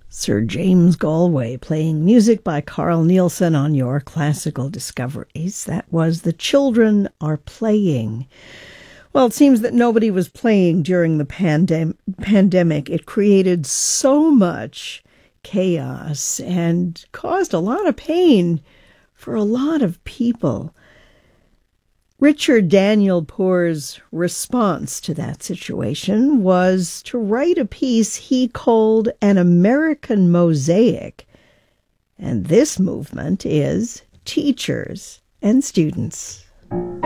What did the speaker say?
Sir James Galway playing music by Carl Nielsen on your classical discoveries. That was The Children Are Playing. Well, it seems that nobody was playing during the pandemic. It created so much chaos and caused a lot of pain for a lot of people. Richard Daniel Poor's response to that situation was to write a piece he called An American Mosaic. And this movement is Teachers and Students.